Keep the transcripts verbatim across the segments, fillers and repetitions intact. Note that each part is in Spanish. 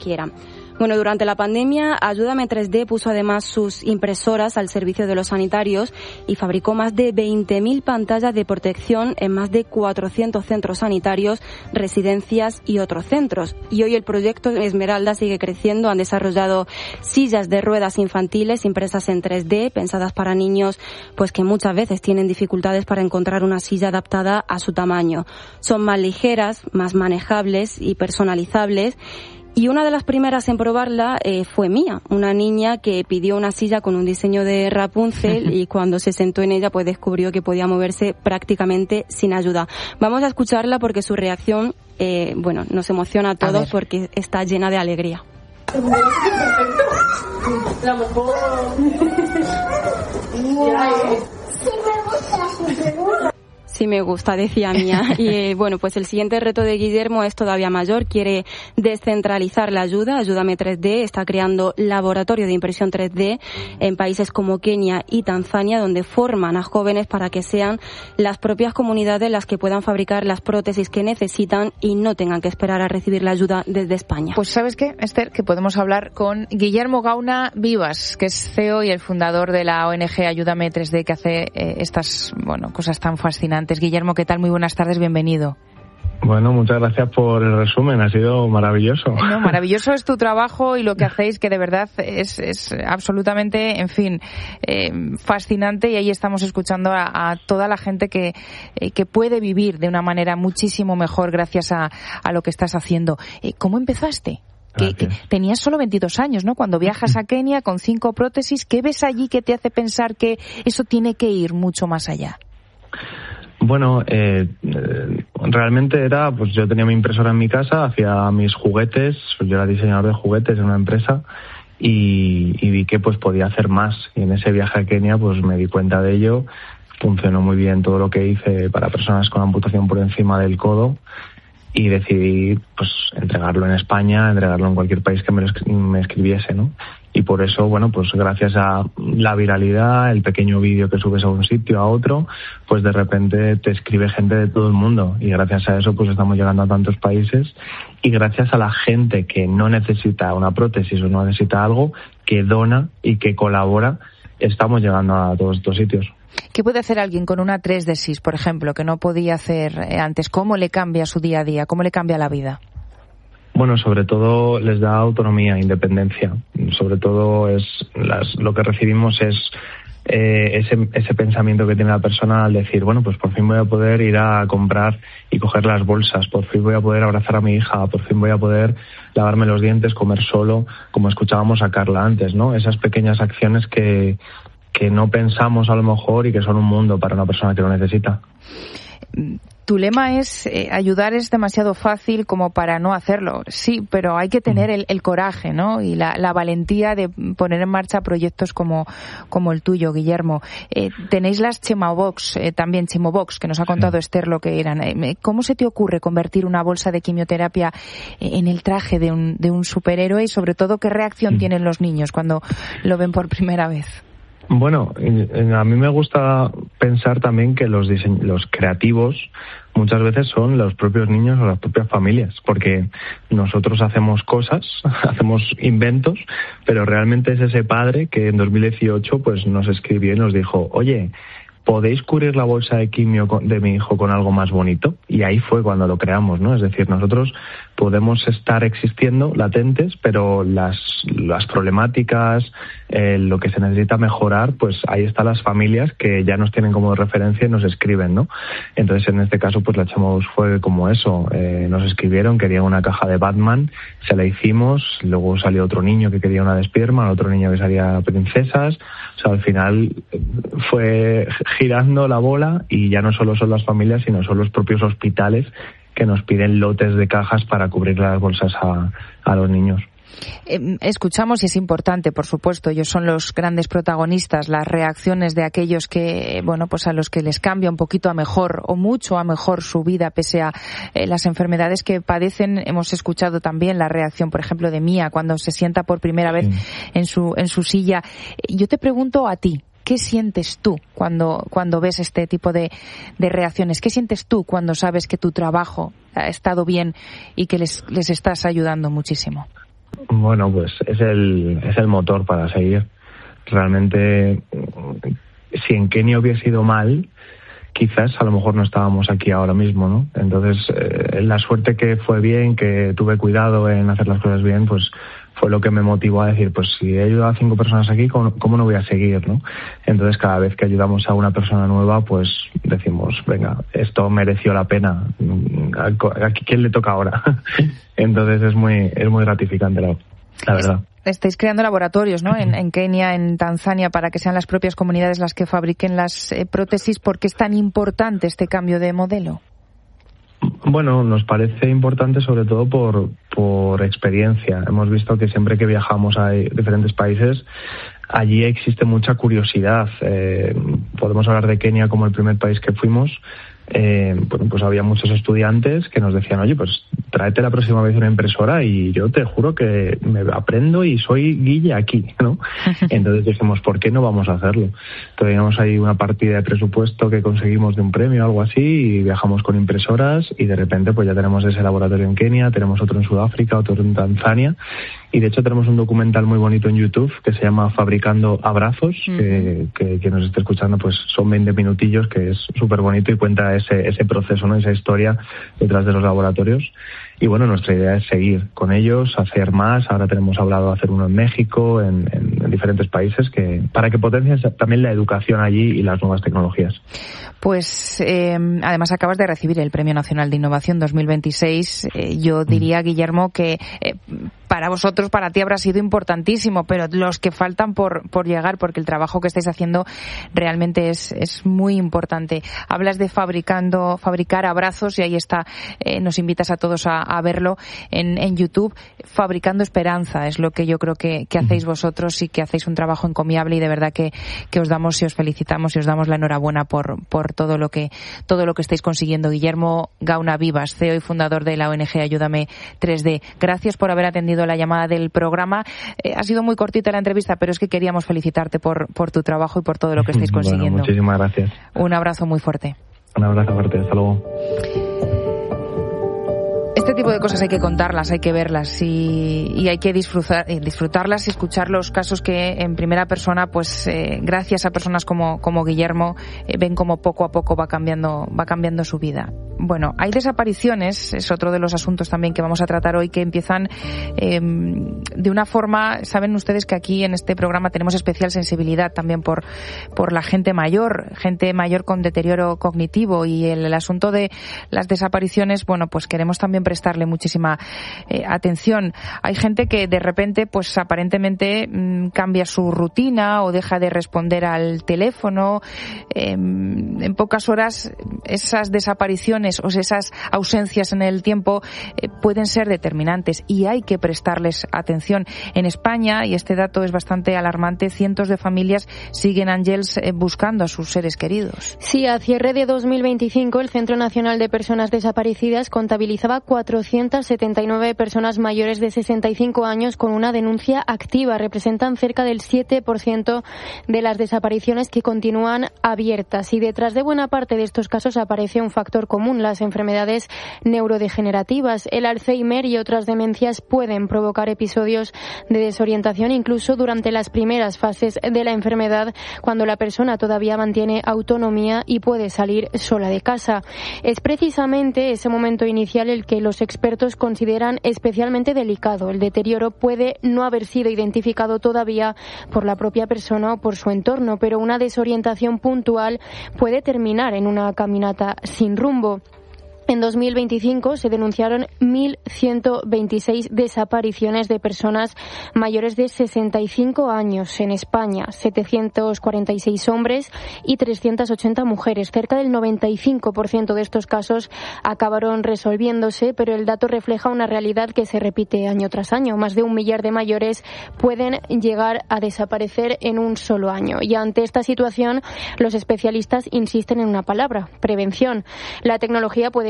quieran. Bueno, durante la pandemia, Ayúdame tres D puso además sus impresoras al servicio de los sanitarios y fabricó más de veinte mil pantallas de protección en más de cuatrocientos centros sanitarios, residencias y otros centros. Y hoy el proyecto Esmeralda sigue creciendo. Han desarrollado sillas de ruedas infantiles impresas en tres D, pensadas para niños pues que muchas veces tienen dificultades para encontrar una silla adaptada a su tamaño. Son más ligeras, más manejables y personalizables. Y una de las primeras en probarla eh, fue Mía, una niña que pidió una silla con un diseño de Rapunzel y cuando se sentó en ella pues descubrió que podía moverse prácticamente sin ayuda. Vamos a escucharla porque su reacción, eh, bueno, nos emociona a todos a porque está llena de alegría. La mejor. Sí me gusta, decía Mía. Y eh, bueno, pues el siguiente reto de Guillermo es todavía mayor. Quiere descentralizar la ayuda. Ayúdame tres D está creando laboratorio de impresión tres D en países como Kenia y Tanzania, donde forman a jóvenes para que sean las propias comunidades las que puedan fabricar las prótesis que necesitan y no tengan que esperar a recibir la ayuda desde España. Pues ¿sabes qué, Esther? Que podemos hablar con Guillermo Gauna Vivas, que es C E O y el fundador de la O N G Ayúdame tres D, que hace eh, estas bueno cosas tan fascinantes. Guillermo, ¿qué tal? Muy buenas tardes, bienvenido. Bueno, muchas gracias por el resumen, ha sido maravilloso. No, maravilloso es tu trabajo y lo que hacéis, que de verdad es, es absolutamente, en fin, eh, fascinante, y ahí estamos escuchando a, a toda la gente que, eh, que puede vivir de una manera muchísimo mejor gracias a, a lo que estás haciendo. Eh, ¿Cómo empezaste? Que, que tenías solo veintidós años, ¿no? Cuando viajas a Kenia con cinco prótesis, ¿qué ves allí que te hace pensar que eso tiene que ir mucho más allá? Bueno, eh, eh, realmente era, pues yo tenía mi impresora en mi casa, hacía mis juguetes, yo era diseñador de juguetes en una empresa y, y vi que pues podía hacer más. Y en ese viaje a Kenia pues me di cuenta de ello, funcionó muy bien todo lo que hice para personas con amputación por encima del codo y decidí pues entregarlo en España, entregarlo en cualquier país que me, lo, me escribiese, ¿no? Y por eso, bueno, pues gracias a la viralidad, el pequeño vídeo que subes a un sitio, a otro, pues de repente te escribe gente de todo el mundo. Y gracias a eso, pues estamos llegando a tantos países. Y gracias a la gente que no necesita una prótesis o no necesita algo, que dona y que colabora, estamos llegando a todos estos sitios. ¿Qué puede hacer alguien con una tres D S I S, por ejemplo, que no podía hacer antes? ¿Cómo le cambia su día a día? ¿Cómo le cambia la vida? Bueno, sobre todo les da autonomía, independencia. Sobre todo es las, lo que recibimos es eh, ese, ese pensamiento que tiene la persona al decir, bueno, pues por fin voy a poder ir a comprar y coger las bolsas, por fin voy a poder abrazar a mi hija, por fin voy a poder lavarme los dientes, comer solo, como escuchábamos a Carla antes, ¿no? Esas pequeñas acciones que, que no pensamos a lo mejor y que son un mundo para una persona que lo necesita. Tu lema es eh, ayudar es demasiado fácil como para no hacerlo. Sí, pero hay que tener el, el coraje, ¿no? Y la, la valentía de poner en marcha proyectos como, como el tuyo, Guillermo. Eh, tenéis las Chemobox, eh, también Chemobox, que nos ha contado sí. Esther lo que eran. Eh, ¿Cómo se te ocurre convertir una bolsa de quimioterapia en el traje de un, de un superhéroe? Y sobre todo, ¿qué reacción sí. tienen los niños cuando lo ven por primera vez? Bueno, a mí me gusta pensar también que los dise- los creativos muchas veces son los propios niños o las propias familias, porque nosotros hacemos cosas, hacemos inventos, pero realmente es ese padre que en dos mil dieciocho pues nos escribió y nos dijo, oye, ¿podéis cubrir la bolsa de quimio de mi hijo con algo más bonito? Y ahí fue cuando lo creamos, ¿no? Es decir, nosotros podemos estar existiendo latentes, pero las las problemáticas, eh, lo que se necesita mejorar, pues ahí están las familias que ya nos tienen como referencia y nos escriben, ¿no? Entonces, en este caso, pues la Chemobox fue como eso. Eh, nos escribieron, querían una caja de Batman, se la hicimos, luego salió otro niño que quería una de Spiderman, otro niño que salía princesas. O sea, al final fue girando la bola y ya no solo son las familias, sino son los propios hospitales que nos piden lotes de cajas para cubrir las bolsas a, a los niños. Eh, escuchamos, y es importante, por supuesto, ellos son los grandes protagonistas, las reacciones de aquellos que, bueno, pues a los que les cambia un poquito a mejor o mucho a mejor su vida pese a eh, las enfermedades que padecen. Hemos escuchado también la reacción, por ejemplo, de Mía cuando se sienta por primera vez sí. en su en su silla. Yo te pregunto a ti, ¿qué sientes tú cuando cuando ves este tipo de, de reacciones? ¿Qué sientes tú cuando sabes que tu trabajo ha estado bien y que les, les estás ayudando muchísimo? Bueno, pues es el, es el motor para seguir. Realmente, si en Kenia hubiese ido mal, quizás a lo mejor no estábamos aquí ahora mismo, ¿no? Entonces, eh, la suerte que fue bien, que tuve cuidado en hacer las cosas bien, pues fue lo que me motivó a decir, pues si he ayudado a cinco personas aquí, ¿cómo, cómo no voy a seguir, no? Entonces, cada vez que ayudamos a una persona nueva, pues decimos, venga, esto mereció la pena. ¿A quién le toca ahora? Entonces, es muy es muy gratificante, la, la verdad. Estáis creando laboratorios, ¿no? En, en Kenia, en Tanzania, para que sean las propias comunidades las que fabriquen las eh, prótesis. ¿Por qué es tan importante este cambio de modelo? Bueno, nos parece importante sobre todo por, por experiencia. Hemos visto que siempre que viajamos a diferentes países, allí existe mucha curiosidad. Eh, podemos hablar de Kenia como el primer país que fuimos. Eh, bueno, pues había muchos estudiantes que nos decían, oye, pues tráete la próxima vez una impresora y yo te juro que me aprendo y soy guille aquí, ¿no? Entonces dijimos, ¿por qué no vamos a hacerlo? Teníamos ahí una partida de presupuesto que conseguimos de un premio o algo así y viajamos con impresoras y de repente pues ya tenemos ese laboratorio en Kenia, tenemos otro en Sudáfrica, otro en Tanzania y de hecho tenemos un documental muy bonito en YouTube que se llama Fabricando Abrazos, uh-huh. que, que quien nos esté escuchando pues son veinte minutillos, que es súper bonito y cuenta ese, ese proceso, ¿no? Esa historia detrás de los laboratorios. Y bueno, nuestra idea es seguir con ellos, hacer más. Ahora tenemos hablado de hacer uno en México, en, en, en diferentes países, que para que potencien también la educación allí y las nuevas tecnologías. Pues eh, además acabas de recibir el Premio Nacional de Innovación dos mil veintiséis. Eh, yo diría, Guillermo, que eh, para vosotros, para ti habrá sido importantísimo, pero los que faltan por, por llegar, porque el trabajo que estáis haciendo realmente es, es muy importante. Hablas de fabricando, fabricar abrazos y ahí está, eh, nos invitas a todos a, a verlo en, en YouTube. Fabricando esperanza es lo que yo creo que, que hacéis vosotros y que hacéis un trabajo encomiable y de verdad que, que os damos y os felicitamos y os damos la enhorabuena por, por todo lo que todo lo que estáis consiguiendo. Guillermo Gauna Vivas, C E O y fundador de la O N G Ayúdame tres D. Gracias por haber atendido la llamada del programa. Eh, ha sido muy cortita la entrevista, pero es que queríamos felicitarte por, por tu trabajo y por todo lo que estáis consiguiendo. Bueno, muchísimas gracias. Un abrazo muy fuerte. Un abrazo fuerte. Hasta luego. Este tipo de cosas hay que contarlas, hay que verlas y, y hay que disfrutar, disfrutarlas y escuchar los casos que en primera persona, pues eh, gracias a personas como, como Guillermo, eh, ven como poco a poco va cambiando, va cambiando su vida. Bueno, hay desapariciones, es otro de los asuntos también que vamos a tratar hoy, que empiezan eh, de una forma, saben ustedes que aquí en este programa tenemos especial sensibilidad también por, por la gente mayor, gente mayor con deterioro cognitivo y el, el asunto de las desapariciones, bueno, pues queremos también prestarle muchísima eh, atención. Hay gente que de repente, pues aparentemente mmm, cambia su rutina o deja de responder al teléfono. Eh, en pocas horas esas desapariciones o esas ausencias en el tiempo eh, pueden ser determinantes y hay que prestarles atención. En España, y este dato es bastante alarmante, cientos de familias siguen, Ángels, eh, buscando a sus seres queridos. Sí, a cierre de dos mil veinticinco, el Centro Nacional de Personas Desaparecidas contabilizaba cuatrocientas setenta y nueve personas mayores de sesenta y cinco años con una denuncia activa. Representan cerca del siete por ciento de las desapariciones que continúan abiertas. Y detrás de buena parte de estos casos aparece un factor común: las enfermedades neurodegenerativas. El Alzheimer y otras demencias pueden provocar episodios de desorientación incluso durante las primeras fases de la enfermedad, cuando la persona todavía mantiene autonomía y puede salir sola de casa. Es precisamente ese momento inicial el que los expertos consideran especialmente delicado. El deterioro puede no haber sido identificado todavía por la propia persona o por su entorno, pero una desorientación puntual puede terminar en una caminata sin rumbo. En dos mil veinticinco se denunciaron mil ciento veintiséis desapariciones de personas mayores de sesenta y cinco años en España, setecientos cuarenta y seis hombres y trescientas ochenta mujeres. Cerca del noventa y cinco por ciento de estos casos acabaron resolviéndose, pero el dato refleja una realidad que se repite año tras año. Más de un millar de mayores pueden llegar a desaparecer en un solo año. Y ante esta situación, los especialistas insisten en una palabra: prevención. La tecnología puede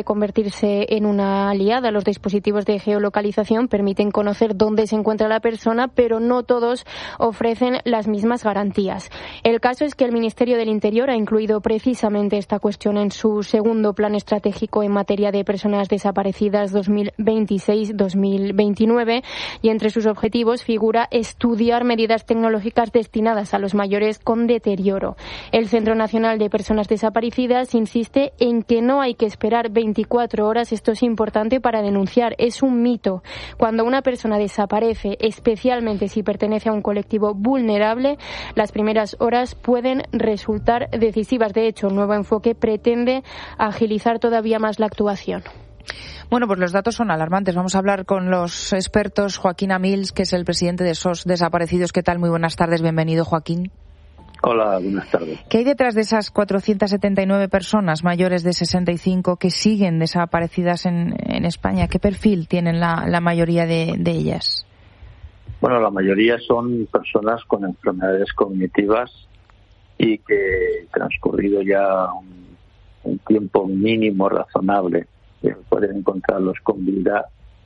convertirse en una aliada. Los dispositivos de geolocalización permiten conocer dónde se encuentra la persona, pero no todos ofrecen las mismas garantías. El caso es que el Ministerio del Interior ha incluido precisamente esta cuestión en su segundo plan estratégico en materia de personas desaparecidas dos mil veintiséis dos mil veintinueve, y entre sus objetivos figura estudiar medidas tecnológicas destinadas a los mayores con deterioro. El Centro Nacional de Personas Desaparecidas insiste en que no hay que esperar veinticuatro horas. Esto es importante para denunciar. Es un mito. Cuando una persona desaparece, especialmente si pertenece a un colectivo vulnerable, las primeras horas pueden resultar decisivas. De hecho, el nuevo enfoque pretende agilizar todavía más la actuación. Bueno, pues los datos son alarmantes. Vamos a hablar con los expertos. Joaquín Amils, que es el presidente de S O S Desaparecidos. ¿Qué tal? Muy buenas tardes. Bienvenido, Joaquín. Hola, buenas tardes. ¿Qué hay detrás de esas cuatrocientas setenta y nueve personas mayores de sesenta y cinco que siguen desaparecidas en, en España? ¿Qué perfil tienen la, la mayoría de, de ellas? Bueno, la mayoría son personas con enfermedades cognitivas y que, transcurrido ya un, un tiempo mínimo razonable de poder encontrarlos con vida,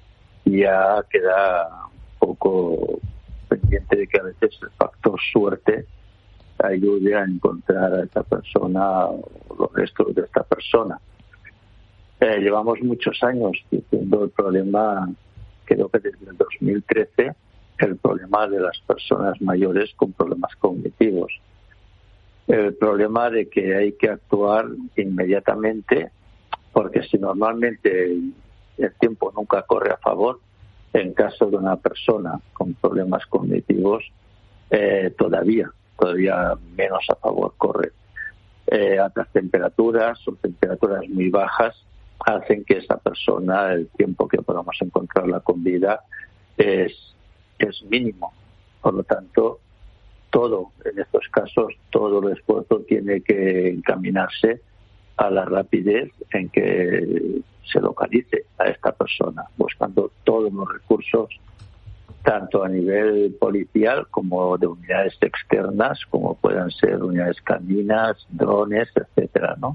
ya queda un poco pendiente de que a veces el factor suerte ayude a encontrar a esta persona o los restos de esta persona. Eh, llevamos muchos años diciendo el problema, creo que desde el dos mil trece, el problema de las personas mayores con problemas cognitivos. El problema de que hay que actuar inmediatamente, porque si normalmente el tiempo nunca corre a favor, en caso de una persona con problemas cognitivos, eh, todavía todavía menos a favor corre. Eh, altas temperaturas o temperaturas muy bajas hacen que esa persona, el tiempo que podamos encontrarla con vida es, es mínimo. Por lo tanto, todo, en estos casos, todo el esfuerzo tiene que encaminarse a la rapidez en que se localice a esta persona, buscando todos los recursos, tanto a nivel policial como de unidades externas, como puedan ser unidades caninas, drones, etcétera, ¿no?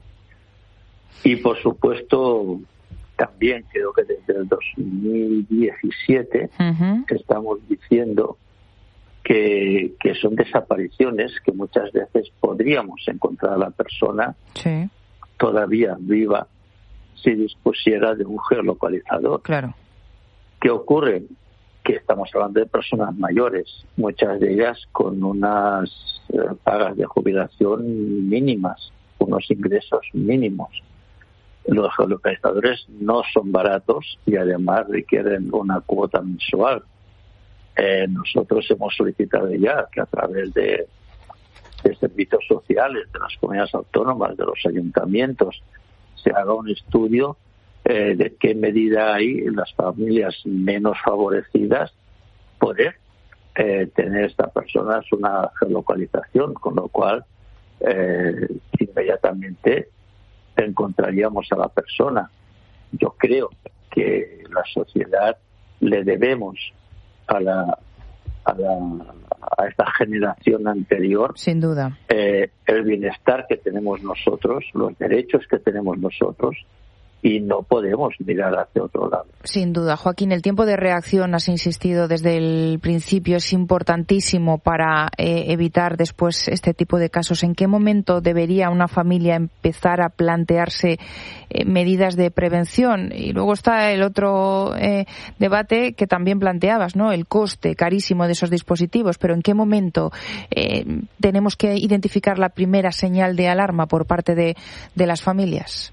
Y por supuesto, también creo que desde el dos mil diecisiete uh-huh. estamos diciendo que, que son desapariciones que muchas veces podríamos encontrar a la persona sí. todavía viva si dispusiera de un geolocalizador. Claro. ¿Qué ocurre? Que estamos hablando de personas mayores, muchas de ellas con unas eh, pagas de jubilación mínimas, unos ingresos mínimos. Los geolocalizadores no son baratos y además requieren una cuota mensual. Eh, nosotros hemos solicitado ya que a través de, de servicios sociales, de las comunidades autónomas, de los ayuntamientos, se haga un estudio Eh, de qué medida hay en las familias menos favorecidas poder eh, tener estas personas una geolocalización, con lo cual eh, inmediatamente encontraríamos a la persona. Yo creo que la sociedad le debemos a la a, la, a esta generación anterior, sin duda, eh, el bienestar que tenemos nosotros, los derechos que tenemos nosotros, y no podemos mirar hacia otro lado. Sin duda, Joaquín, el tiempo de reacción, has insistido desde el principio, es importantísimo para eh, evitar después este tipo de casos. ¿En qué momento debería una familia empezar a plantearse eh, medidas de prevención? Y luego está el otro eh, debate que también planteabas, ¿no? El coste carísimo de esos dispositivos. Pero ¿en qué momento eh, tenemos que identificar la primera señal de alarma por parte de, de las familias?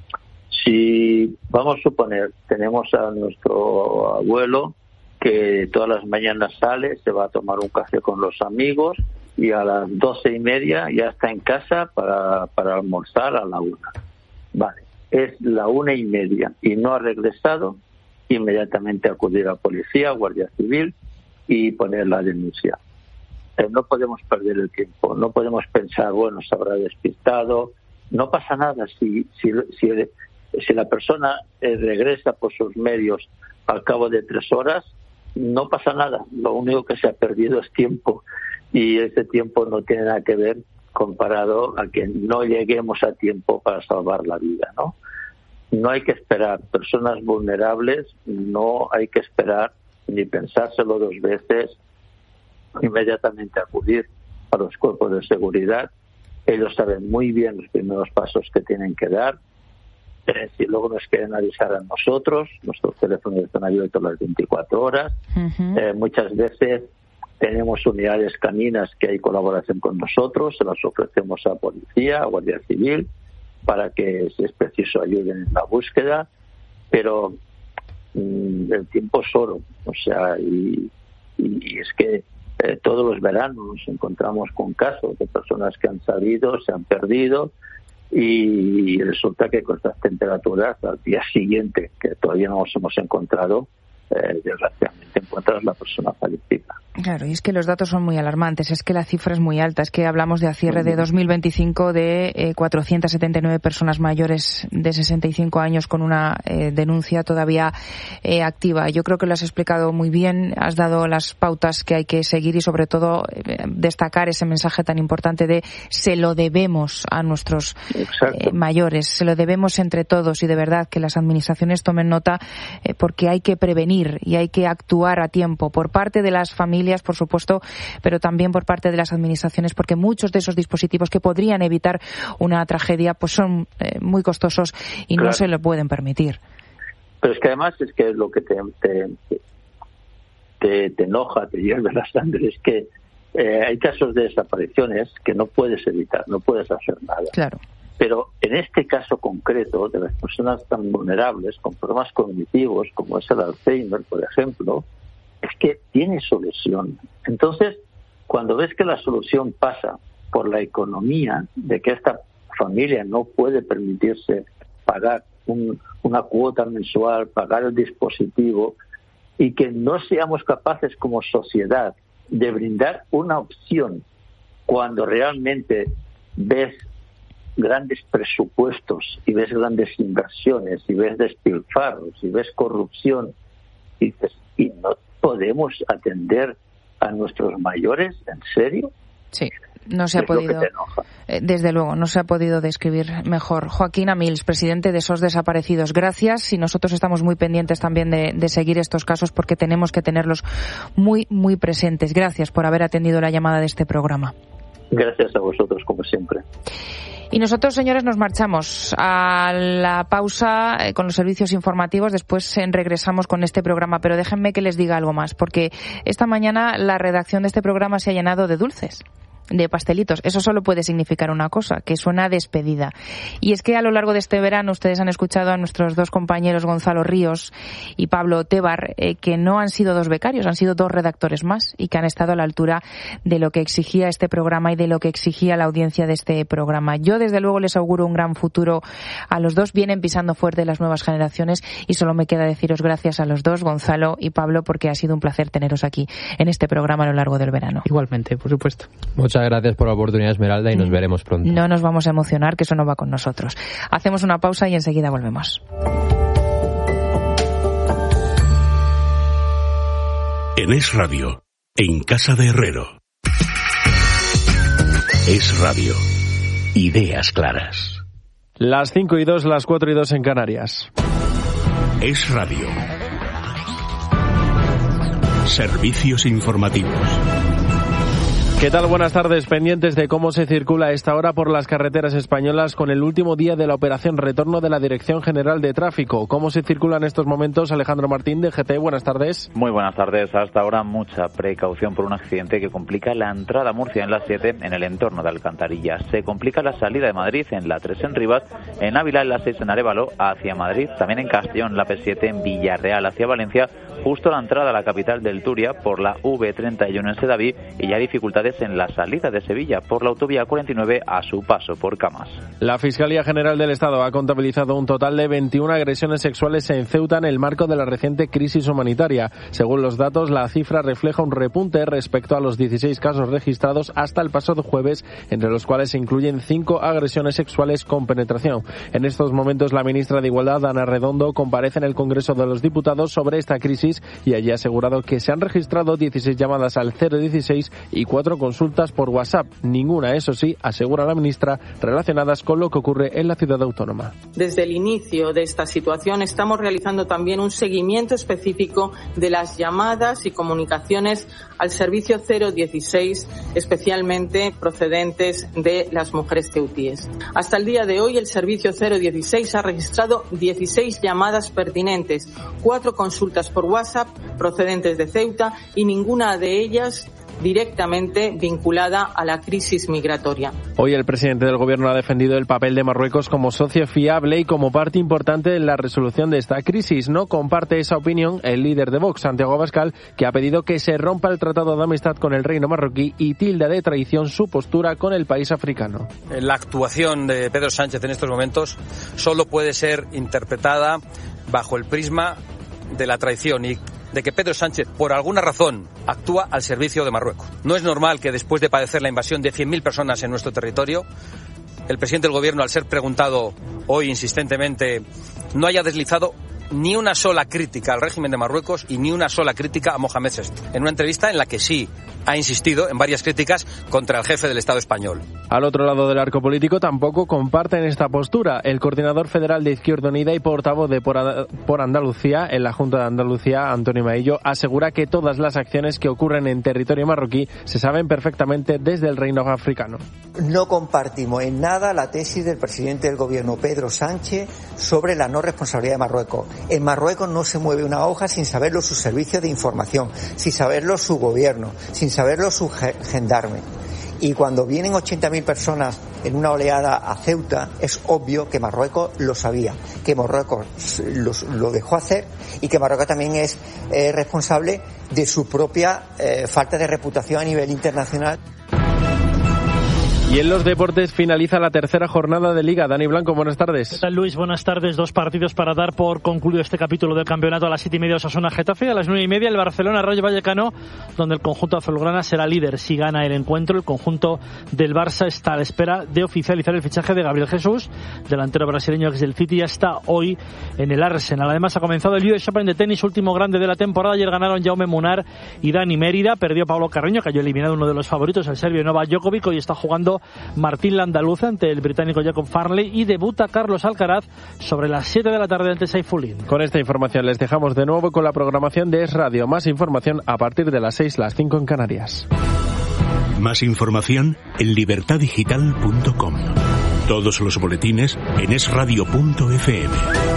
Si, vamos a suponer, tenemos a nuestro abuelo que todas las mañanas sale, se va a tomar un café con los amigos y a las doce y media ya está en casa para, para almorzar a la una. Vale, es la una y media y no ha regresado, inmediatamente acudir a policía, guardia civil y poner la denuncia. Eh, no podemos perder el tiempo, no podemos pensar, bueno, se habrá despistado, no pasa nada si, si, si Si la persona eh, regresa por sus medios al cabo de tres horas, no pasa nada. Lo único que se ha perdido es tiempo y ese tiempo no tiene nada que ver comparado a que no lleguemos a tiempo para salvar la vida, ¿no? no hay que esperar. Personas vulnerables no hay que esperar ni pensárselo dos veces, inmediatamente acudir a los cuerpos de seguridad. Ellos saben muy bien los primeros pasos que tienen que dar. Eh, si luego nos quieren avisar a nosotros, nuestros teléfonos están abiertos las veinticuatro horas. Uh-huh. Eh, muchas veces tenemos unidades caninas que hay colaboración con nosotros, se las ofrecemos a policía, a Guardia Civil, para que, si es preciso, ayuden en la búsqueda. Pero mmm, el tiempo es oro, o sea, y, y es que eh, todos los veranos nos encontramos con casos de personas que han salido, se han perdido, y resulta que con estas temperaturas al día siguiente, que todavía no nos hemos encontrado, eh, desgraciadamente encuentras la persona fallecida. Claro, y es que los datos son muy alarmantes, es que la cifra es muy alta, es que hablamos de a cierre de dos mil veinticinco de eh, cuatrocientas setenta y nueve personas mayores de sesenta y cinco años con una eh, denuncia todavía eh, activa. Yo creo que lo has explicado muy bien, has dado las pautas que hay que seguir y sobre todo eh, destacar ese mensaje tan importante de se lo debemos a nuestros eh, mayores, se lo debemos entre todos, y de verdad que las administraciones tomen nota eh, porque hay que prevenir y hay que actuar a tiempo por parte de las familias, por supuesto, pero también por parte de las administraciones, porque muchos de esos dispositivos que podrían evitar una tragedia pues son eh, muy costosos y claro, no se lo pueden permitir. Pero es que además es que lo que te te, te, te enoja, te hierve la sangre, es que eh, hay casos de desapariciones que no puedes evitar, no puedes hacer nada. Claro. Pero en este caso concreto de las personas tan vulnerables con problemas cognitivos como es el Alzheimer, por ejemplo, es que tiene solución. Entonces, cuando ves que la solución pasa por la economía, de que esta familia no puede permitirse pagar un, una cuota mensual, pagar el dispositivo, y que no seamos capaces como sociedad de brindar una opción cuando realmente ves grandes presupuestos y ves grandes inversiones y ves despilfarros y ves corrupción, y dices, ¿y no podemos atender a nuestros mayores? ¿En serio? Sí, no se ha podido, desde luego, no se ha podido describir mejor. Joaquín Amils, presidente de S O S Desaparecidos, gracias, y nosotros estamos muy pendientes también de, de seguir estos casos porque tenemos que tenerlos muy, muy presentes. Gracias por haber atendido la llamada de este programa. Gracias a vosotros, como siempre. Y nosotros, señores, nos marchamos a la pausa eh, con los servicios informativos. Después eh, regresamos con este programa. Pero déjenme que les diga algo más, porque esta mañana la redacción de este programa se ha llenado de dulces, de pastelitos. Eso solo puede significar una cosa, que suena a despedida. Y es que a lo largo de este verano ustedes han escuchado a nuestros dos compañeros Gonzalo Ríos y Pablo Tebar, eh, que no han sido dos becarios, han sido dos redactores más y que han estado a la altura de lo que exigía este programa y de lo que exigía la audiencia de este programa. Yo desde luego les auguro un gran futuro a los dos. Vienen pisando fuerte las nuevas generaciones y solo me queda deciros gracias a los dos, Gonzalo y Pablo, porque ha sido un placer teneros aquí en este programa a lo largo del verano. Igualmente, por supuesto. Muchas gracias por la oportunidad, Esmeralda, y nos veremos pronto. No nos vamos a emocionar, que eso no va con nosotros. Hacemos una pausa y enseguida volvemos. En Es Radio, en Casa de Herrero. Es Radio. Ideas claras. Las cinco y dos, las cuatro y dos en Canarias. Es Radio. Servicios informativos. ¿Qué tal? Buenas tardes. Pendientes de cómo se circula a esta hora por las carreteras españolas con el último día de la operación retorno de la Dirección General de Tráfico. ¿Cómo se circula en estos momentos? Alejandro Martín, de G T. Buenas tardes. Muy buenas tardes. Hasta ahora mucha precaución por un accidente que complica la entrada a Murcia en la siete en el entorno de Alcantarilla. Se complica la salida de Madrid en la tres en Rivas, en Ávila en la seis en Arévalo hacia Madrid, también en Castellón la P siete en Villarreal hacia Valencia, justo la entrada a la capital del Turia por la V treinta y uno en Sedaví, y ya hay dificultades en la salida de Sevilla por la autovía cuarenta y nueve a su paso por Camas. La Fiscalía General del Estado ha contabilizado un total de veintiuna agresiones sexuales en Ceuta en el marco de la reciente crisis humanitaria. Según los datos, la cifra refleja un repunte respecto a los dieciséis casos registrados hasta el pasado jueves, entre los cuales se incluyen cinco agresiones sexuales con penetración. En estos momentos, la ministra de Igualdad, Ana Redondo, comparece en el Congreso de los Diputados sobre esta crisis país y allí ha asegurado que se han registrado dieciséis llamadas al cero dieciséis y cuatro consultas por WhatsApp. Ninguna, eso sí, asegura la ministra, relacionadas con lo que ocurre en la ciudad autónoma. Desde el inicio de esta situación estamos realizando también un seguimiento específico de las llamadas y comunicaciones al servicio cero dieciséis, especialmente procedentes de las mujeres ceutíes. Hasta el día de hoy, el servicio cero dieciséis ha registrado dieciséis llamadas pertinentes, cuatro consultas por WhatsApp procedentes de Ceuta y ninguna de ellas directamente vinculada a la crisis migratoria. Hoy el presidente del Gobierno ha defendido el papel de Marruecos como socio fiable y como parte importante en la resolución de esta crisis. No comparte esa opinión el líder de Vox, Santiago Abascal, que ha pedido que se rompa el tratado de amistad con el reino marroquí y tilda de traición su postura con el país africano. La actuación de Pedro Sánchez en estos momentos solo puede ser interpretada bajo el prisma de la traición y de que Pedro Sánchez, por alguna razón, actúa al servicio de Marruecos. No es normal que después de padecer la invasión de cien mil personas en nuestro territorio, el presidente del Gobierno, al ser preguntado hoy insistentemente, no haya deslizado ni una sola crítica al régimen de Marruecos y ni una sola crítica a Mohamed sexto, en una entrevista en la que sí ha insistido en varias críticas contra el jefe del Estado español. Al otro lado del arco político tampoco comparten esta postura. El coordinador federal de Izquierda Unida y portavoz de Por Andalucía en la Junta de Andalucía, Antonio Maillo, asegura que todas las acciones que ocurren en territorio marroquí se saben perfectamente desde el reino africano. No compartimos en nada la tesis del presidente del Gobierno, Pedro Sánchez, sobre la no responsabilidad de Marruecos. En Marruecos no se mueve una hoja sin saberlo su servicio de información, sin saberlo su gobierno, sin saberlo su gendarme. Y cuando vienen ochenta mil personas en una oleada a Ceuta, es obvio que Marruecos lo sabía, que Marruecos lo, lo dejó hacer y que Marruecos también es eh, responsable de su propia eh, falta de reputación a nivel internacional. Y en los deportes finaliza la tercera jornada de Liga. Dani Blanco, buenas tardes. ¿Qué tal, Luis? Buenas tardes. Dos partidos para dar por concluido este capítulo del campeonato. A las siete y media Osasuna Getafe, a las nueve y media el Barcelona Rayo Vallecano, donde el conjunto azulgrana será líder si gana el encuentro. El conjunto del Barça está a la espera de oficializar el fichaje de Gabriel Jesús, delantero brasileño ex del City, ya está hoy en el Arsenal. Además ha comenzado el U S Open de tenis, último grande de la temporada. Ayer ganaron Jaume Munar y Dani Mérida. Perdió Pablo Carreño, cayó eliminado uno de los favoritos, el serbio Novak Djokovic. Hoy está jugando Martín Landaluce ante el británico Jacob Farley y debuta Carlos Alcaraz sobre las siete de la tarde ante Saifulin. Con esta información les dejamos de nuevo con la programación de Es Radio. Más información a partir de las seis, las cinco en Canarias. Más información en libertad digital punto com. Todos los boletines en es radio punto efe eme.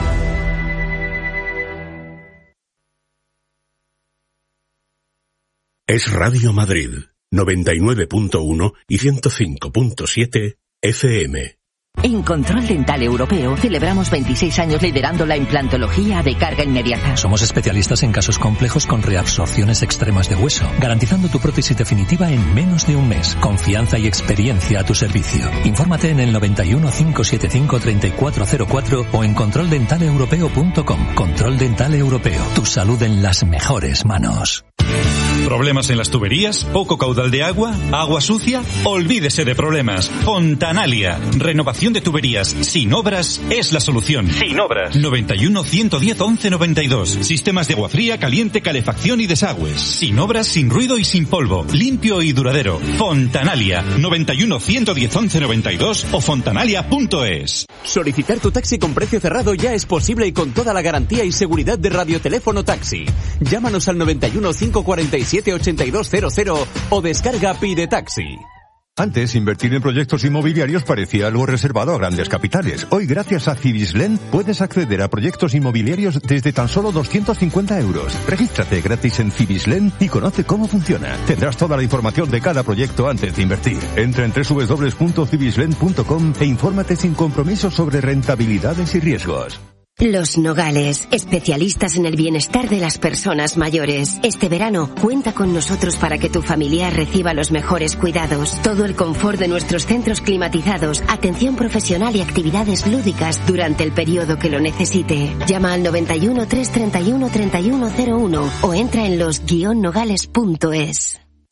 Es Radio Madrid. noventa y nueve punto uno y ciento cinco punto siete efe eme. En Control Dental Europeo celebramos veintiséis años liderando la implantología de carga inmediata. Somos especialistas en casos complejos con reabsorciones extremas de hueso, garantizando tu prótesis definitiva en menos de un mes. Confianza y experiencia a tu servicio. Infórmate en el noventa y uno, cinco setenta y cinco, treinta y cuatro cero cuatro o en control dental europeo punto com. Control Dental Europeo. Tu salud en las mejores manos. ¿Problemas en las tuberías? ¿Poco caudal de agua? ¿Agua sucia? Olvídese de problemas. Fontanalia. Renovación de tuberías sin obras es la solución. Sin obras. noventa y uno, ciento diez, once noventa y dos. Sistemas de agua fría, caliente, calefacción y desagües. Sin obras, sin ruido y sin polvo. Limpio y duradero. Fontanalia. noventa y uno, ciento diez, once noventa y dos o fontanalia punto es. Solicitar tu taxi con precio cerrado ya es posible y con toda la garantía y seguridad de Radioteléfono Taxi. Llámanos al noventa y uno, cinco cuarenta y siete, ochenta y dos cero cero o descarga Pide Taxi. Antes, invertir en proyectos inmobiliarios parecía algo reservado a grandes capitales. Hoy, gracias a Cibislen, puedes acceder a proyectos inmobiliarios desde tan solo doscientos cincuenta euros. Regístrate gratis en Cibislen y conoce cómo funciona. Tendrás toda la información de cada proyecto antes de invertir. Entra en doble u doble u doble u punto cibislen punto com e infórmate sin compromiso sobre rentabilidades y riesgos. Los Nogales, especialistas en el bienestar de las personas mayores. Este verano, cuenta con nosotros para que tu familiar reciba los mejores cuidados. Todo el confort de nuestros centros climatizados, atención profesional y actividades lúdicas durante el periodo que lo necesite. Llama al noventa y uno, trescientos treinta y uno, treinta y uno cero uno o entra en los guion nogales punto es.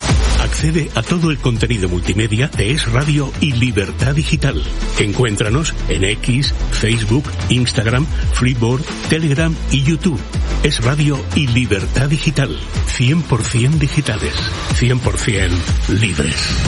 Accede a todo el contenido multimedia de Es Radio y Libertad Digital. Encuéntranos en X, Facebook, Instagram, Freeboard, Telegram y YouTube. Es Radio y Libertad Digital. cien por ciento digitales. cien por ciento libres.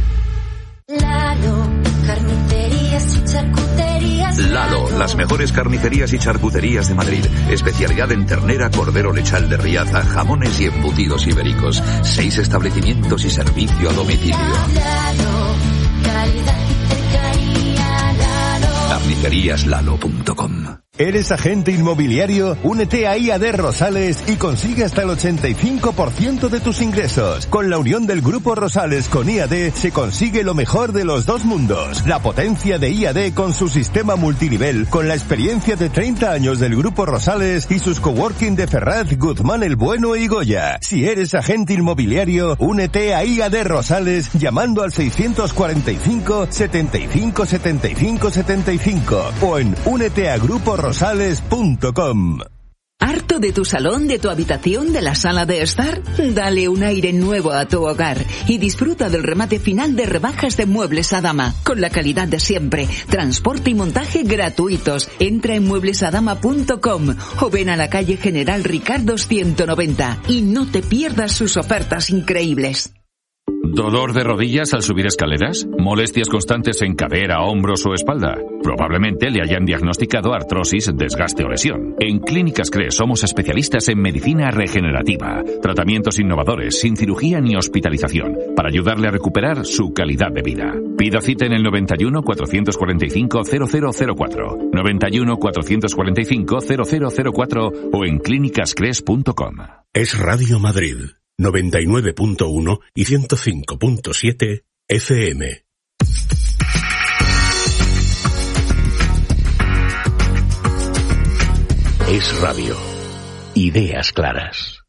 Lalo, carnicerías y charcuterías. Lalo, las mejores carnicerías y charcuterías de Madrid. Especialidad en ternera, cordero lechal de Riaza, jamones y embutidos ibéricos. Seis establecimientos y servicio a domicilio. Lalo, calidad y cercanía. Lalo. carnicerías lalo punto com. ¿Eres agente inmobiliario? Únete a I A D Rosales y consigue hasta el ochenta y cinco por ciento de tus ingresos. Con la unión del Grupo Rosales con I A D se consigue lo mejor de los dos mundos. La potencia de I A D con su sistema multinivel, con la experiencia de treinta años del Grupo Rosales y sus coworking de Ferraz, Guzmán el Bueno y Goya. Si eres agente inmobiliario, únete a I A D Rosales llamando al seiscientos cuarenta y cinco, setenta y cinco, setenta y cinco, setenta y cinco o en únete a grupo rosales punto com. ¿Harto de tu salón, de tu habitación, de la sala de estar? Dale un aire nuevo a tu hogar y disfruta del remate final de rebajas de Muebles Adama, con la calidad de siempre, transporte y montaje gratuitos. Entra en muebles adama punto com o ven a la calle General Ricardo ciento noventa y no te pierdas sus ofertas increíbles. ¿Dolor de rodillas al subir escaleras? ¿Molestias constantes en cadera, hombros o espalda? Probablemente le hayan diagnosticado artrosis, desgaste o lesión. En Clínicas Cres somos especialistas en medicina regenerativa. Tratamientos innovadores, sin cirugía ni hospitalización, para ayudarle a recuperar su calidad de vida. Pida cita en el noventa y uno, cuatrocientos cuarenta y cinco, cero cero cero cuatro, noventa y uno, cuatrocientos cuarenta y cinco, cero cero cero cuatro o en clínicas cres punto com. Es Radio Madrid. noventa y nueve punto uno y ciento cinco punto siete F M. Es Radio. Ideas claras.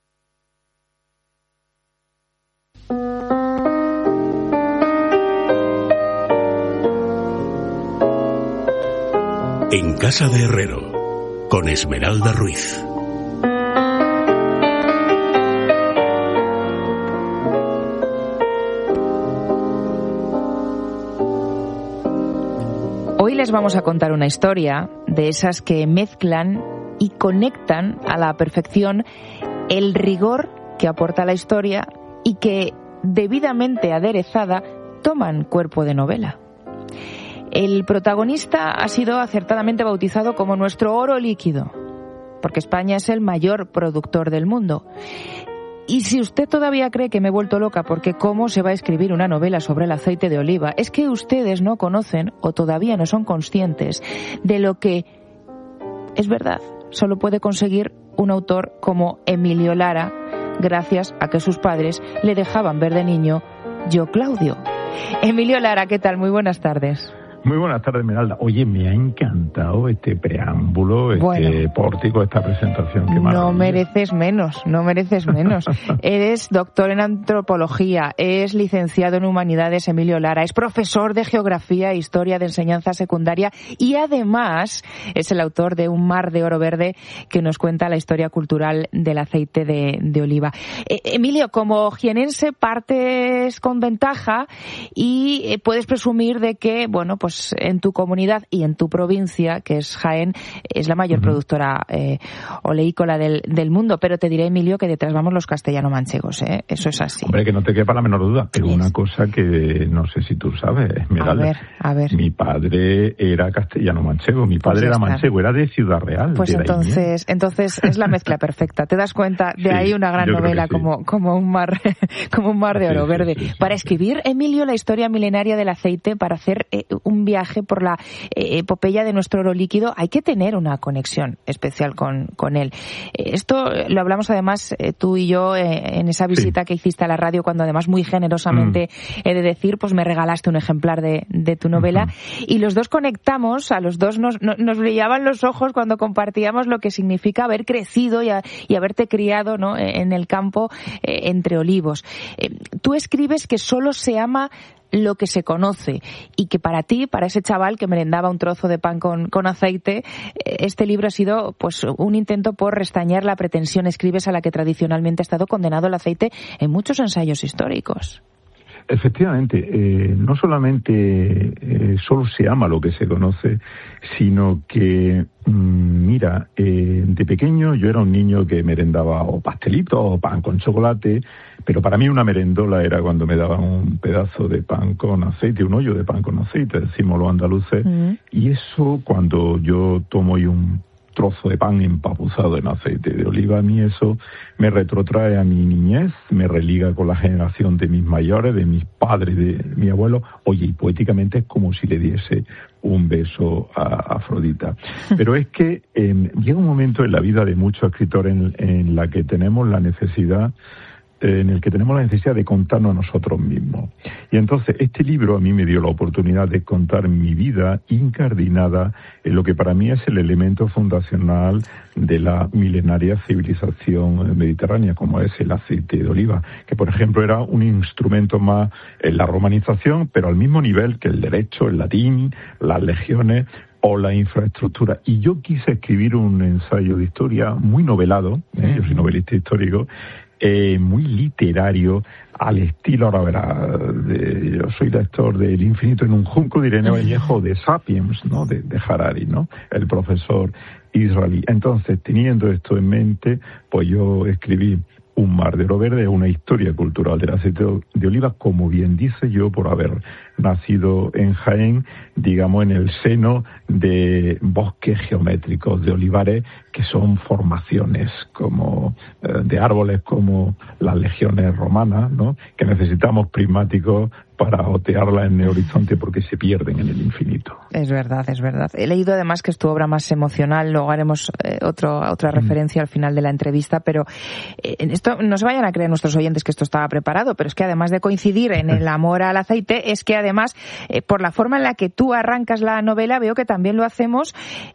En Casa de Herrero, con Esmeralda Ruiz. Hoy les vamos a contar una historia de esas que mezclan y conectan a la perfección el rigor que aporta la historia y que, debidamente aderezada, toman cuerpo de novela. El protagonista ha sido acertadamente bautizado como nuestro oro líquido, porque España es el mayor productor del mundo. Y si usted todavía cree que me he vuelto loca porque cómo se va a escribir una novela sobre el aceite de oliva, es que ustedes no conocen o todavía no son conscientes de lo que, es verdad, solo puede conseguir un autor como Emilio Lara, gracias a que sus padres le dejaban ver de niño Yo Claudio. Emilio Lara, ¿qué tal? Muy buenas tardes. Muy buenas tardes, Esmeralda. Oye, me ha encantado este preámbulo, este bueno, pórtico, esta presentación. Qué maravilla. No mereces menos, no mereces menos. Eres doctor en antropología, es licenciado en humanidades, Emilio Lara, es profesor de geografía e historia de enseñanza secundaria y además es el autor de Un mar de oro verde que nos cuenta la historia cultural del aceite de, de oliva. Eh, Emilio, como jienense partes con ventaja y eh, puedes presumir de que, bueno, pues en tu comunidad y en tu provincia, que es Jaén, es la mayor uh-huh. productora eh, oleícola del, del mundo. Pero te diré, Emilio, que detrás vamos los castellano-manchegos, ¿eh? Eso es así. Hombre, que no te quepa la menor duda. Pero yes. una cosa que no sé si tú sabes, Esmeralda. A ver, a ver. Mi padre era castellano-manchego, mi padre pues era manchego, era de Ciudad Real. Pues entonces, entonces es la mezcla perfecta. ¿Te das cuenta? De sí, ahí una gran novela sí. como, como un mar, como un mar de oro sí, verde. Sí, sí, para sí, escribir, sí. Emilio, la historia milenaria del aceite, para hacer eh, un viaje por la eh, epopeya de nuestro oro líquido, hay que tener una conexión especial con, con él. Eh, esto lo hablamos además eh, tú y yo eh, en esa visita sí. que hiciste a la radio, cuando además muy generosamente mm. he de decir, pues me regalaste un ejemplar de, de tu novela uh-huh. y los dos conectamos, a los dos nos, no, nos brillaban los ojos cuando compartíamos lo que significa haber crecido y, a, y haberte criado, ¿no?, en el campo eh, entre olivos. Eh, tú escribes que solo se ama lo que se conoce, y que para ti, para ese chaval que merendaba un trozo de pan con, con aceite, este libro ha sido pues un intento por restañar la pretensión, escribes, a la que tradicionalmente ha estado condenado el aceite en muchos ensayos históricos. Efectivamente, eh, no solamente eh, solo se ama lo que se conoce, sino que, mmm, mira, eh, de pequeño yo era un niño que merendaba o pastelitos o pan con chocolate, pero para mí una merendola era cuando me daban un pedazo de pan con aceite, un hoyo de pan con aceite, decimos los andaluces, mm. y eso cuando yo tomo y un trozo de pan empapuzado en aceite de oliva, a mí eso me retrotrae a mi niñez, me religa con la generación de mis mayores, de mis padres, de mi abuelo. Oye, y poéticamente es como si le diese un beso a Afrodita. Pero es que eh, llega un momento en la vida de muchos escritores en, en la que tenemos la necesidad en el que tenemos la necesidad de contarnos a nosotros mismos. Y entonces este libro a mí me dio la oportunidad de contar mi vida incardinada en lo que para mí es el elemento fundacional de la milenaria civilización mediterránea, como es el aceite de oliva, que por ejemplo era un instrumento más en la romanización, pero al mismo nivel que el derecho, el latín, las legiones o la infraestructura. Y yo quise escribir un ensayo de historia muy novelado, ¿eh? Yo soy novelista histórico, Eh, muy literario, al estilo, ahora verá, de, yo soy lector de El infinito en un junco de Irene Vallejo, de Sapiens, ¿no? De, de Harari, ¿no? El profesor israelí. Entonces, teniendo esto en mente, pues yo escribí Un mar de oro verde, una historia cultural del aceite de oliva, como bien dice yo, por haber nacido en Jaén, digamos, en el seno de bosques geométricos de olivares, que son formaciones como eh, de árboles como las legiones romanas, ¿no? Que necesitamos prismáticos para otearla en el horizonte porque se pierden en el infinito. Es verdad, es verdad. He leído además que es tu obra más emocional, luego haremos eh, otro, otra referencia mm. al final de la entrevista, pero eh, esto no se vayan a creer nuestros oyentes que esto estaba preparado, pero es que además de coincidir en el amor al aceite, es que además, eh, por la forma en la que tú arrancas la novela, veo que también lo hacemos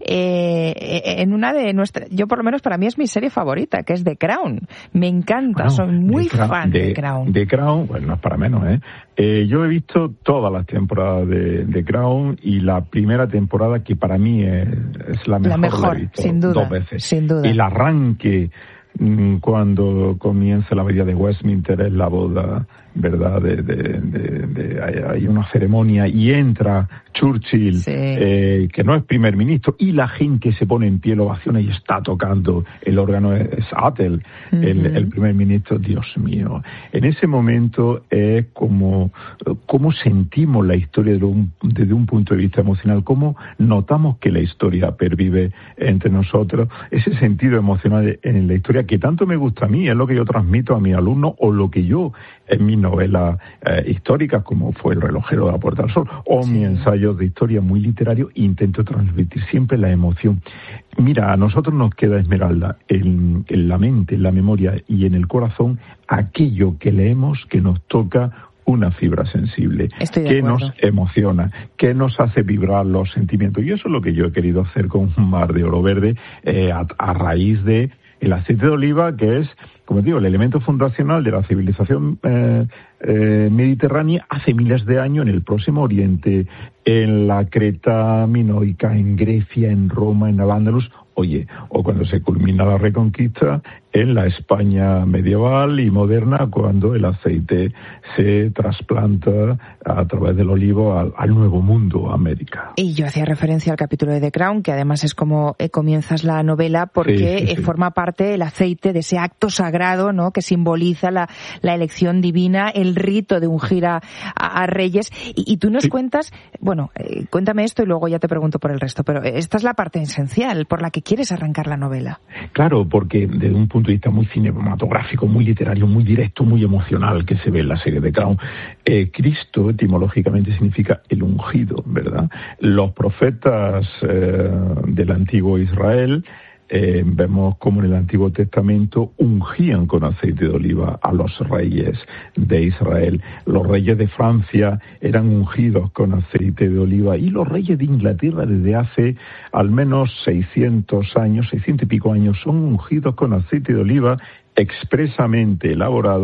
eh, en una de nuestras, yo por lo menos para mí es mi serie favorita, que es The Crown. Me encanta, bueno, soy muy Crown, fan de, de Crown. De Crown, bueno, no es para menos, ¿eh? Eh, yo he visto todas las temporadas de, de Crown, y la primera temporada, que para mí es, es la mejor, la mejor la he visto sin duda, dos veces. Sin duda. El arranque, mmm, cuando comienza la abadía de Westminster, es la boda, ¿verdad? De, de, de, de, hay, hay una ceremonia y entra Churchill, sí. eh, que no es primer ministro, y la gente se pone en pie, lo ovaciona y está tocando el órgano, es Attell, uh-huh. el, el primer ministro. Dios mío, en ese momento es como, como sentimos la historia desde un, desde un punto de vista emocional, cómo notamos que la historia pervive entre nosotros, ese sentido emocional en la historia que tanto me gusta a mí, es lo que yo transmito a mis alumnos, o lo que yo en mis novelas eh, históricas, como fue El relojero de la Puerta del Sol, o sí. mi ensayo de historia muy literario, intento transmitir siempre la emoción. Mira, a nosotros nos queda, Esmeralda, en, en la mente, en la memoria y en el corazón, aquello que leemos que nos toca una fibra sensible, que nos emociona, que nos hace vibrar los sentimientos. Y eso es lo que yo he querido hacer con Un mar de oro verde, eh, a, a raíz de el aceite de oliva, que es, como digo, el elemento fundacional de la civilización eh, eh, mediterránea hace miles de años en el Próximo Oriente, en la Creta minoica, en Grecia, en Roma, en Al-Ándalus. Oye, o cuando se culmina la Reconquista, en la España medieval y moderna, cuando el aceite se trasplanta a través del olivo al, al Nuevo Mundo, América. Y yo hacía referencia al capítulo de The Crown, que además es como eh, comienzas la novela, porque sí, sí, sí. Eh, forma parte el aceite de ese acto sagrado, ¿no?, que simboliza la, la elección divina, el rito de ungir a, a, a reyes. Y, y tú nos sí. cuentas, bueno, eh, cuéntame esto y luego ya te pregunto por el resto, pero esta es la parte esencial por la que quieres arrancar la novela. Claro, porque desde un punto de vista muy cinematográfico, muy literario, muy directo, muy emocional, que se ve en la serie de Crown, eh, Cristo etimológicamente significa el ungido, ¿verdad? Los profetas eh, del antiguo Israel, Eh, vemos como en el Antiguo Testamento ungían con aceite de oliva a los reyes de Israel. Los reyes de Francia eran ungidos con aceite de oliva, y los reyes de Inglaterra desde hace al menos seiscientos años, seiscientos y pico años, son ungidos con aceite de oliva expresamente elaborado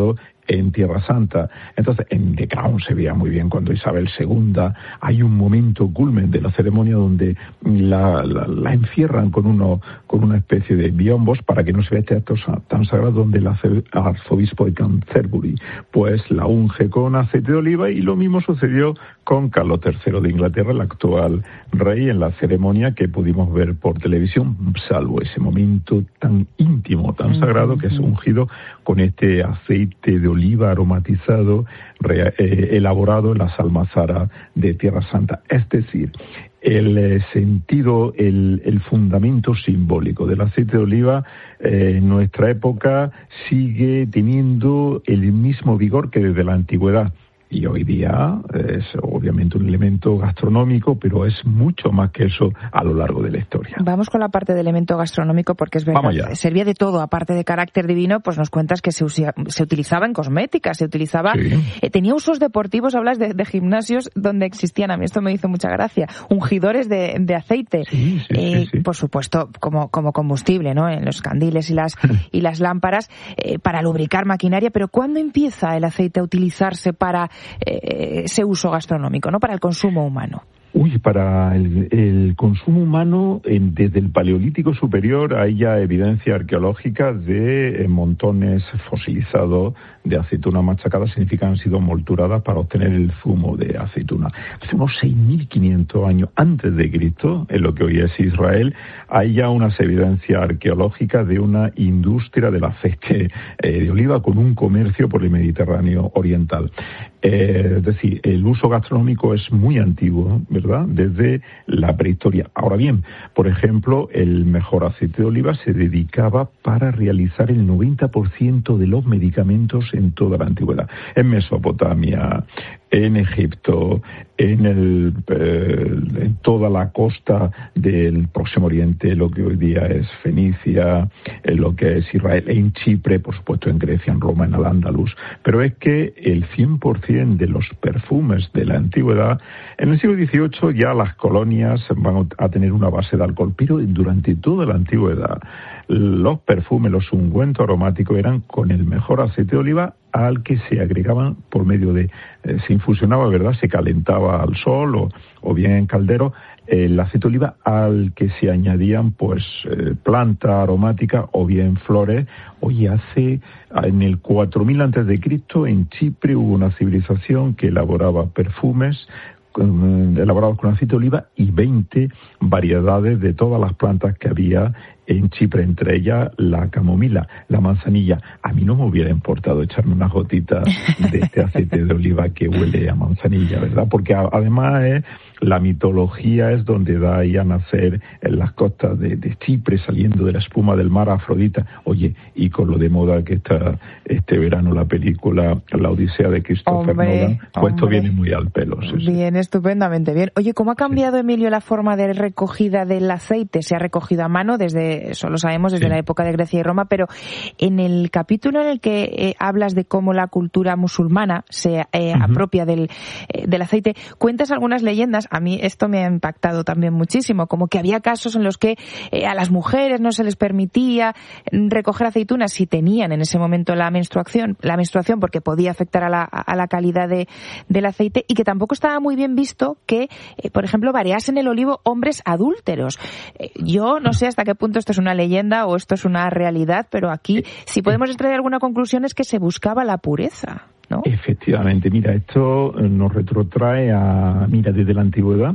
en Tierra Santa. Entonces, en The Crown se veía muy bien cuando Isabel segunda, hay un momento culmen de la ceremonia donde la, la, la encierran con uno con una especie de biombos para que no se vea este acto tan sagrado, donde el arzobispo de Canterbury pues la unge con aceite de oliva, y lo mismo sucedió con Carlos tercero de Inglaterra, el actual rey, en la ceremonia que pudimos ver por televisión, salvo ese momento tan íntimo, tan sagrado, que es ungido con este aceite de oliva aromatizado re, eh, elaborado en las almazaras de Tierra Santa. Es decir, el eh, sentido, el, el fundamento simbólico del aceite de oliva eh, en nuestra época sigue teniendo el mismo vigor que desde la antigüedad. Y hoy día es obviamente un elemento gastronómico, pero es mucho más que eso a lo largo de la historia. Vamos con la parte de elemento gastronómico, porque es verdad, servía de todo, aparte de carácter divino, pues nos cuentas que se, usia, se utilizaba en cosmética, se utilizaba, sí. eh, tenía usos deportivos, hablas de, de gimnasios donde existían, a mí esto me hizo mucha gracia, ungidores de, de aceite, sí, sí, eh, sí, sí. por supuesto como, como combustible, ¿no? En los candiles y las, y las lámparas, eh, para lubricar maquinaria, pero ¿cuándo empieza el aceite a utilizarse para Eh, ese uso gastronómico, no para el consumo humano? Uy, para el, el consumo humano, en, desde el Paleolítico Superior hay ya evidencia arqueológica de eh, montones fosilizados de aceituna machacada, significa han sido molturadas para obtener el zumo de aceituna. Hace unos seis mil quinientos años antes de Cristo, en lo que hoy es Israel, hay ya unas evidencias arqueológicas de una industria del aceite eh, de oliva con un comercio por el Mediterráneo oriental. Eh, es decir, el uso gastronómico es muy antiguo, ¿verdad?, desde la prehistoria. Ahora bien, por ejemplo, el mejor aceite de oliva se dedicaba para realizar el noventa por ciento de los medicamentos en toda la antigüedad. En Mesopotamia, en Egipto, en, el, eh, en toda la costa del Próximo Oriente, lo que hoy día es Fenicia, en lo que es Israel, en Chipre, por supuesto en Grecia, en Roma, en Al-Ándalus. Pero es que el cien por ciento de los perfumes de la antigüedad, en el siglo dieciocho ya las colonias van a tener una base de alcohol, pero durante toda la antigüedad los perfumes, los ungüentos aromáticos eran con el mejor aceite de oliva, al que se agregaban por medio de, eh, se infusionaba, ¿verdad?, se calentaba al sol o, o bien en caldero, eh, el aceite de oliva, al que se añadían pues eh, planta aromática o bien flores. Hoy hace, en el cuatro mil antes de Cristo, en Chipre hubo una civilización que elaboraba perfumes elaborados con aceite de oliva y veinte variedades de todas las plantas que había en Chipre, entre ellas la camomila, la manzanilla. A mí no me hubiera importado echarme una gotita de este aceite de oliva que huele a manzanilla, ¿verdad? Porque a, además es, la mitología es donde da ahí a nacer en las costas de, de Chipre, saliendo de la espuma del mar, Afrodita. Oye, y con lo de moda que está este verano la película La Odisea de Christopher hombre, Nolan, pues hombre. esto viene muy al pelo. Sí, bien, sí. Estupendamente bien. Oye, ¿cómo ha cambiado, sí. Emilio, la forma de recogida del aceite? Se ha recogido a mano desde, eso lo sabemos, desde sí. la época de Grecia y Roma, pero en el capítulo en el que eh, hablas de cómo la cultura musulmana se eh, uh-huh. apropia del, eh, del aceite, cuentas algunas leyendas. A mí esto me ha impactado también muchísimo, como que había casos en los que eh, a las mujeres no se les permitía recoger aceitunas si tenían en ese momento la menstruación, la menstruación porque podía afectar a la, a la calidad de, del aceite, y que tampoco estaba muy bien visto que, eh, por ejemplo, variasen el olivo hombres adúlteros. Eh, yo no sé hasta qué punto esto es una leyenda o esto es una realidad, pero aquí si podemos extraer alguna conclusión es que se buscaba la pureza, ¿no? Efectivamente, mira, esto nos retrotrae a, mira, desde la antigüedad,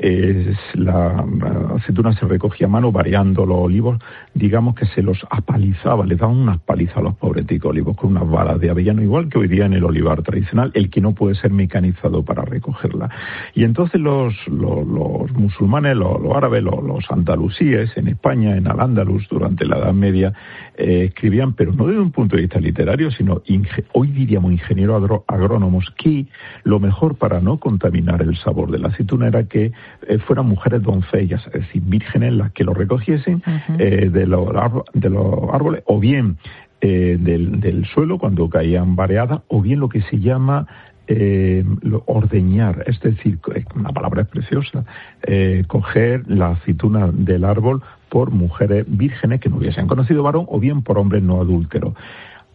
es la, la aceituna se recogía a mano variando los olivos, digamos que se los apalizaba, les daban unas palizas a los pobreticos olivos con unas balas de avellano, igual que hoy día en el olivar tradicional, el que no puede ser mecanizado para recogerla. Y entonces los, los, los musulmanes, los, los árabes, los, los andalusíes en España, en Al-Ándalus, durante la Edad Media, eh, escribían, pero no desde un punto de vista literario, sino inge- hoy diríamos ingenieros agro- agrónomos, que lo mejor para no contaminar el sabor de la aceituna era que eh, fueran mujeres doncellas, es decir, vírgenes las que lo recogiesen uh-huh. eh, de, los arbo- de los árboles, o bien eh, del, del suelo cuando caían variadas, o bien lo que se llama Eh, ordeñar, es decir, una palabra es preciosa, eh, coger la aceituna del árbol por mujeres vírgenes que no hubiesen conocido varón, o bien por hombres no adúlteros.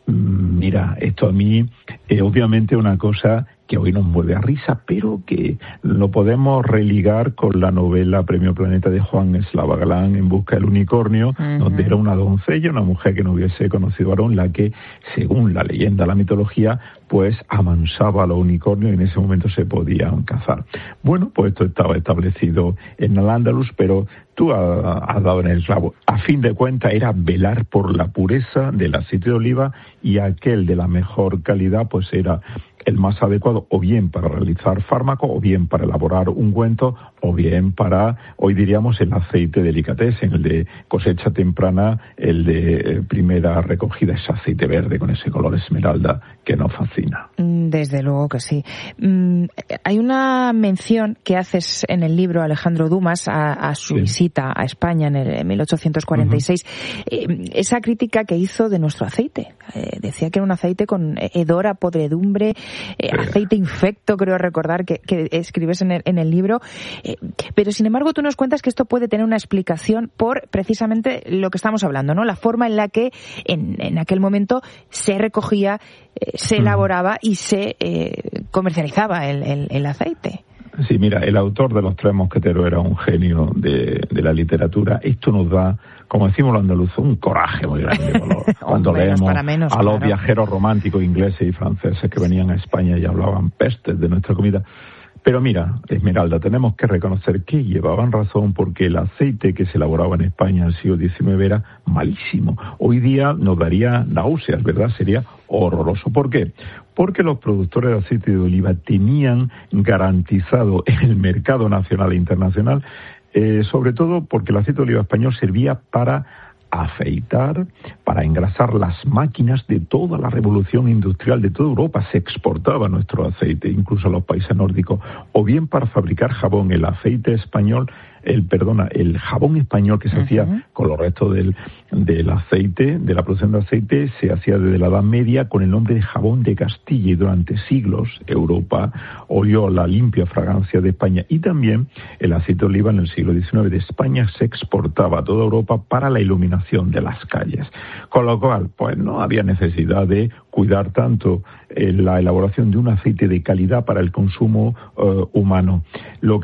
Mira, esto a mí es obviamente una cosa que hoy nos mueve a risa, pero que lo podemos religar con la novela Premio Planeta de Juan Eslava Galán, En busca del unicornio, uh-huh. donde era una doncella, una mujer que no hubiese conocido varón, la que, según la leyenda, la mitología, pues amansaba a los unicornios y en ese momento se podían cazar. Bueno, pues esto estaba establecido en Al-Ándalus, pero tú has dado en el clavo. A fin de cuentas era velar por la pureza del aceite de oliva, y aquel de la mejor calidad pues era el más adecuado, o bien para realizar fármacos, o bien para elaborar ungüentos, o bien para, hoy diríamos, el aceite delicatessen, el de cosecha temprana, el de primera recogida, ese aceite verde con ese color esmeralda que nos fascina. Desde luego que sí. Mm, hay una mención que haces en el libro, Alejandro Dumas, a, a su sí. visita a España en, el, en mil ochocientos cuarenta y seis. Uh-huh. Eh, esa crítica que hizo de nuestro aceite. Eh, decía que era un aceite con hedor a podredumbre, eh, aceite infecto, creo recordar que, que escribes en el, en el libro. Eh, pero sin embargo tú nos cuentas que esto puede tener una explicación por precisamente lo que estamos hablando, ¿no? La forma en la que en, en aquel momento se recogía, eh, se elaboraba y se eh, comercializaba el, el, el aceite. Sí, mira, el autor de Los Tres Mosqueteros era un genio de, de la literatura. Esto nos da, como decimos los andaluces, un coraje muy grande cuando Hombre, leemos menos, a los claro. viajeros románticos ingleses y franceses que venían a España y hablaban pestes de nuestra comida. Pero mira, Esmeralda, tenemos que reconocer que llevaban razón, porque el aceite que se elaboraba en España en el siglo diecinueve era malísimo. Hoy día nos daría náuseas, ¿verdad? Sería horroroso. ¿Por qué? Porque los productores de aceite de oliva tenían garantizado en el mercado nacional e internacional, eh, sobre todo porque el aceite de oliva español servía para afeitar, para engrasar las máquinas de toda la revolución industrial de toda Europa. Se exportaba nuestro aceite, incluso a los países nórdicos, o bien para fabricar jabón. El aceite español, el perdona, el jabón español que se uh-huh. hacía con los restos del, del aceite, de la producción de aceite, se hacía desde la Edad Media con el nombre de jabón de Castilla, y durante siglos Europa olió la limpia fragancia de España. Y también el aceite de oliva en el siglo diecinueve de España se exportaba a toda Europa para la iluminación de las calles. Con lo cual, pues no había necesidad de cuidar tanto eh, la elaboración de un aceite de calidad para el consumo eh, humano. Lo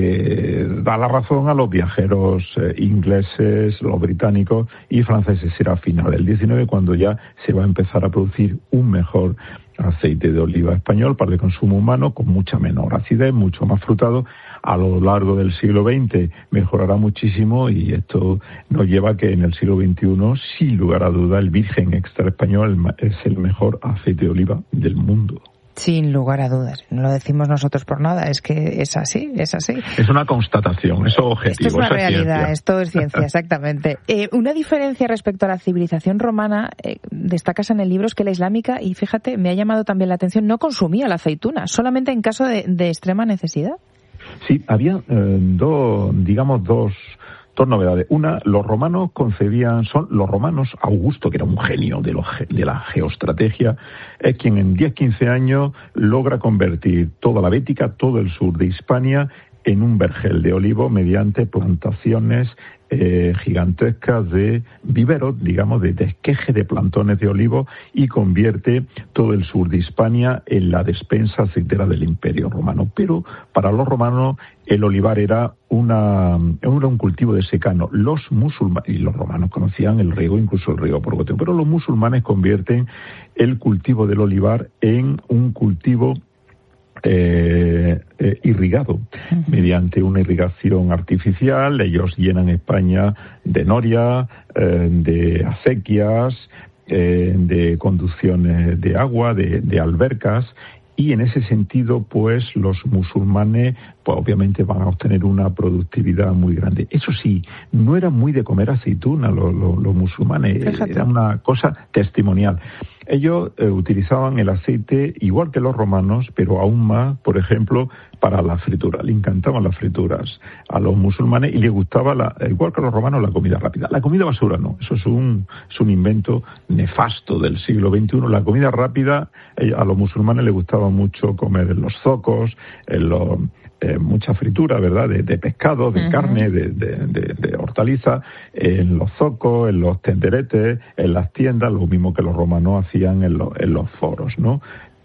que da la razón a los viajeros eh, ingleses, los británicos y franceses será a final del diecinueve, cuando ya se va a empezar a producir un mejor aceite de oliva español para el consumo humano, con mucha menor acidez, mucho más frutado. A lo largo del siglo veinte mejorará muchísimo, y esto nos lleva a que en el siglo veintiuno, sin lugar a duda, el virgen extra español es el mejor aceite de oliva del mundo. Sin lugar a dudas. No lo decimos nosotros por nada, es que es así, es así. Es una constatación, es objetivo. Esto es una eso realidad, es esto es ciencia, exactamente. Eh, una diferencia respecto a la civilización romana, eh, destacas en el libro, es que la islámica, y fíjate, me ha llamado también la atención, no consumía la aceituna, solamente en caso de, de extrema necesidad. Sí, había eh, dos, digamos, dos... Dos novedades. Una, los romanos concebían, son los romanos, Augusto, que era un genio de, lo, de la geoestrategia, es quien en diez a quince años logra convertir toda la Bética, todo el sur de Hispania, en un vergel de olivo mediante plantaciones eh, gigantescas de viveros, digamos, de desqueje de plantones de olivo, y convierte todo el sur de Hispania en la despensa aceitera del Imperio Romano. Pero para los romanos el olivar era una era un cultivo de secano. Los musulmanes, y los romanos conocían el riego, incluso el riego por goteo, pero los musulmanes convierten el cultivo del olivar en un cultivo Eh, eh, irrigado uh-huh. mediante una irrigación artificial. Ellos llenan España de noria, eh, de acequias, eh, de conducciones de agua, de, de albercas, y en ese sentido, pues los musulmanes, pues obviamente van a obtener una productividad muy grande. Eso sí, no era muy de comer aceituna los, los, los musulmanes. Fíjate. Era una cosa testimonial. Ellos eh, utilizaban el aceite igual que los romanos, pero aún más, por ejemplo, para la fritura. Le encantaban las frituras a los musulmanes, y les gustaba, la, igual que a los romanos, la comida rápida. La comida basura no, eso es un, es un invento nefasto del siglo veintiuno. La comida rápida, eh, a los musulmanes les gustaba mucho comer en los zocos, en los... Eh, mucha fritura, ¿verdad?, de, de pescado, de uh-huh. carne, de, de, de, de hortaliza, en los zocos, en los tenderetes, en las tiendas, lo mismo que los romanos hacían en, lo, en los foros, ¿no?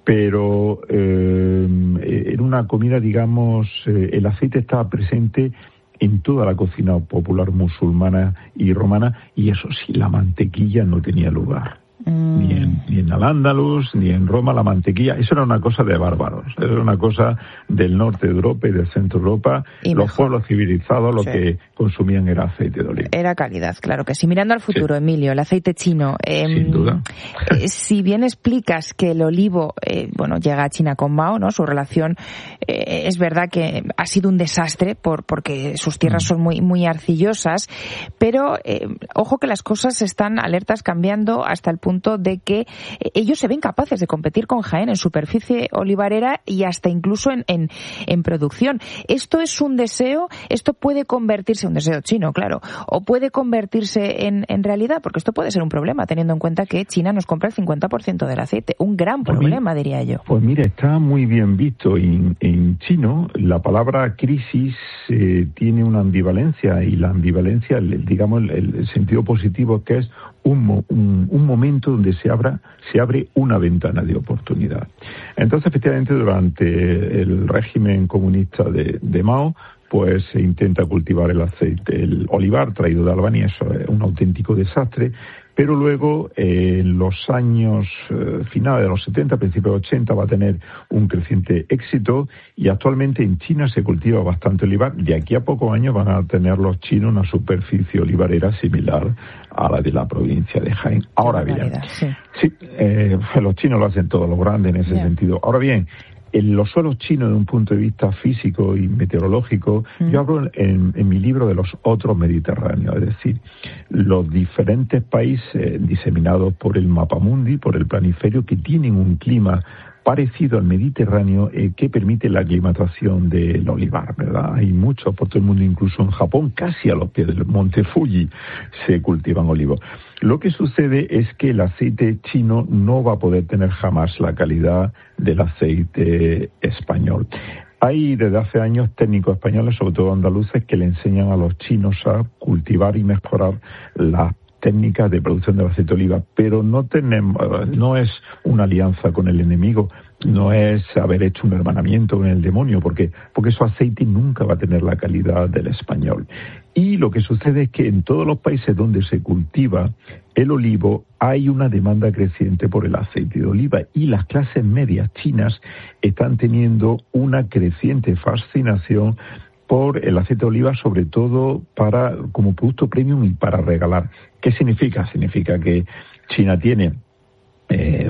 Pero eh, era una comida, digamos, eh, el aceite estaba presente en toda la cocina popular musulmana y romana, y eso sí, la mantequilla no tenía lugar. Mm. Ni en, ni en Al-Ándalus, ni en Roma la mantequilla. Eso era una cosa de bárbaros. Era una cosa del norte de Europa y del centro de Europa. Y los mejor. Pueblos civilizados lo sí. que consumían era aceite de oliva. Era calidad, claro que sí. Mirando al futuro, sí. Emilio, el aceite chino. Eh, Sin duda. Eh, si bien explicas que el olivo, eh, bueno, llega a China con Mao, ¿no? Su relación, eh, es verdad que ha sido un desastre por porque sus tierras mm. son muy muy arcillosas, pero eh, ojo que las cosas están alertas cambiando hasta el punto de que ellos se ven capaces de competir con Jaén en superficie olivarera y hasta incluso en, en, en producción. ¿Esto es un deseo? ¿Esto puede convertirse, un deseo chino, claro, o puede convertirse en, en realidad? Porque esto puede ser un problema, teniendo en cuenta que China nos compra el cincuenta por ciento del aceite. Un gran problema, pues diría yo. Pues mira, está muy bien visto. En, en chino, la palabra crisis eh, tiene una ambivalencia, y la ambivalencia, digamos, el, el sentido positivo que es Un, un, un momento donde se abra se abre una ventana de oportunidad. Entonces, efectivamente, durante el régimen comunista de, de Mao, pues se intenta cultivar el aceite, el olivar traído de Albania. Eso es un auténtico desastre. Pero luego, eh, en los años eh, finales de los setenta, principios de ochenta, va a tener un creciente éxito, y actualmente en China se cultiva bastante olivar. De aquí a pocos años van a tener los chinos una superficie olivarera similar a la de la provincia de Jaén. Ahora bien, sí, sí eh, los chinos lo hacen todo lo grande en ese yeah. sentido. Ahora bien, en los suelos chinos, desde un punto de vista físico y meteorológico, mm. yo hablo en, en mi libro de los otros mediterráneos, es decir, los diferentes países diseminados por el mapamundi, por el planiferio, que tienen un clima parecido al Mediterráneo, eh, que permite la aclimatación del olivar, ¿verdad? Hay muchos por todo el mundo, incluso en Japón, casi a los pies del monte Fuji, se cultivan olivos. Lo que sucede es que el aceite chino no va a poder tener jamás la calidad del aceite español. Hay desde hace años técnicos españoles, sobre todo andaluces, que le enseñan a los chinos a cultivar y mejorar las técnicas de producción del aceite de oliva, pero no tenemos, no es una alianza con el enemigo, no es haber hecho un hermanamiento con el demonio, porque porque su aceite nunca va a tener la calidad del español. Y lo que sucede es que en todos los países donde se cultiva el olivo hay una demanda creciente por el aceite de oliva, y las clases medias chinas están teniendo una creciente fascinación por el aceite de oliva, sobre todo para como producto premium y para regalar. ¿Qué significa? Significa que China tiene eh,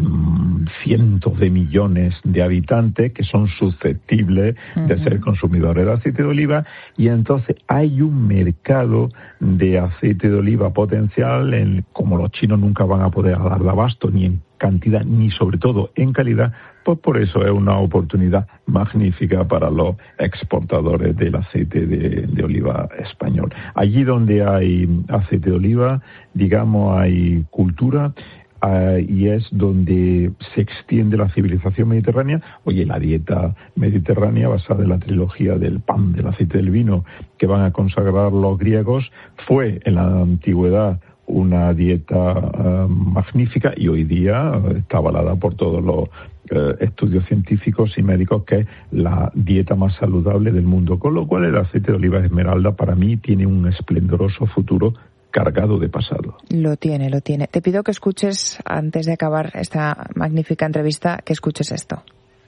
cientos de millones de habitantes que son susceptibles uh-huh. de ser consumidores de aceite de oliva, y entonces hay un mercado de aceite de oliva potencial, en, como los chinos nunca van a poder darle abasto ni en cantidad ni sobre todo en calidad, pues por eso es una oportunidad magnífica para los exportadores del aceite de, de oliva español. Allí donde hay aceite de oliva, digamos, hay cultura, Uh, y es donde se extiende la civilización mediterránea. Oye, la dieta mediterránea, basada en la trilogía del pan, del aceite, del vino, que van a consagrar los griegos, fue en la antigüedad una dieta uh, magnífica, y hoy día está avalada por todos los uh, estudios científicos y médicos que es la dieta más saludable del mundo. Con lo cual el aceite de oliva esmeralda para mí tiene un esplendoroso futuro cargado de pasado. Lo tiene, lo tiene. Te pido que escuches, antes de acabar esta magnífica entrevista, que escuches esto.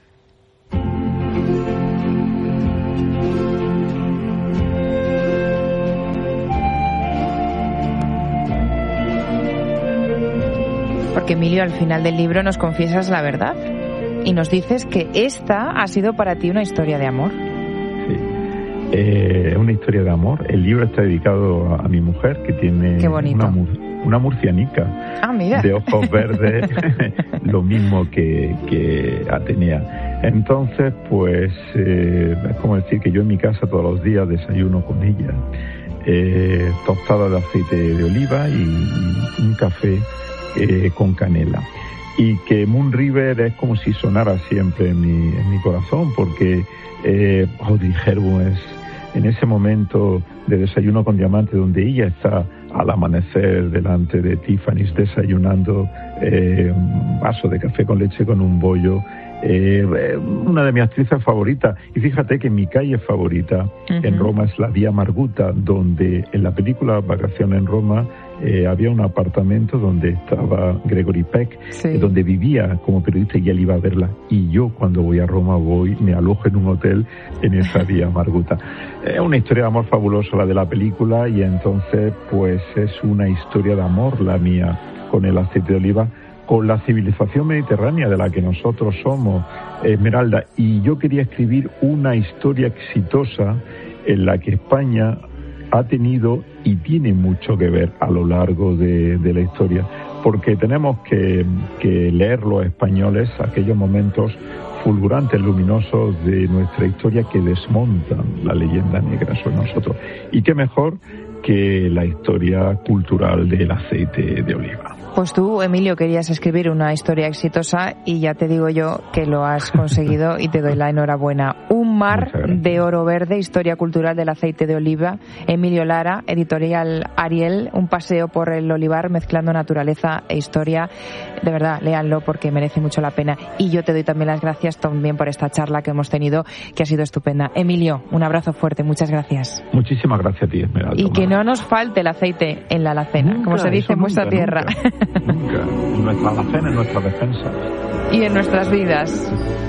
Porque, Emilio, al final del libro nos confiesas la verdad y nos dices que esta ha sido para ti una historia de amor. Es eh, una historia de amor. El libro está dedicado a, a mi mujer, que tiene una, una murcianica ah, mira. de ojos verdes, lo mismo que, que Atenea. Entonces, pues, eh, es como decir que yo en mi casa todos los días desayuno con ella. Eh, tostada de aceite de oliva y un café eh, con canela. Y que Moon River es como si sonara siempre en mi, en mi corazón, porque eh, Audrey Hepburn es en ese momento de Desayuno con Diamante, donde ella está al amanecer delante de Tiffany's desayunando eh, un vaso de café con leche con un bollo. Eh, una de mis actrices favoritas, y fíjate que mi calle favorita uh-huh. en Roma es la Vía Marguta, donde en la película Vacaciones en Roma eh, había un apartamento donde estaba Gregory Peck, sí. eh, donde vivía como periodista y él iba a verla, y yo cuando voy a Roma voy, me alojo en un hotel en esa Vía Marguta. Es una historia de amor fabulosa la de la película, y entonces pues es una historia de amor la mía con el aceite de oliva, con la civilización mediterránea de la que nosotros somos, Esmeralda. Y yo quería escribir una historia exitosa en la que España ha tenido y tiene mucho que ver a lo largo de, de la historia, porque tenemos que, que leer los españoles aquellos momentos fulgurantes, luminosos de nuestra historia que desmontan la leyenda negra sobre nosotros. Y qué mejor que la historia cultural del aceite de oliva. Pues tú, Emilio, querías escribir una historia exitosa y ya te digo yo que lo has conseguido y te doy la enhorabuena. Un mar de oro verde, historia cultural del aceite de oliva. Emilio Lara, editorial Ariel, un paseo por el olivar mezclando naturaleza e historia. De verdad, léanlo porque merece mucho la pena. Y yo te doy también las gracias también por esta charla que hemos tenido, que ha sido estupenda. Emilio, un abrazo fuerte, muchas gracias. Muchísimas gracias a ti, Esmeralda. Y que no nos falte el aceite en la alacena, nunca, como se dice en vuestra nunca, tierra. Nunca. Nunca. En nuestra alacena, en nuestra defensa. Y en nuestras vidas.